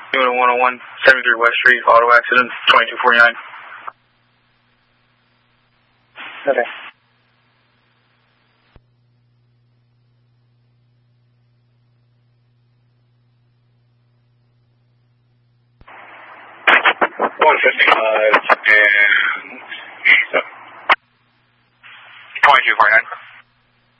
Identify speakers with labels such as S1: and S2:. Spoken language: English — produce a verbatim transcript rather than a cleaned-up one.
S1: Unit one oh one, seventy-three West Street, auto accident, twenty-two forty-nine.
S2: Okay.
S3: one fifty-five and twenty-two forty-nine.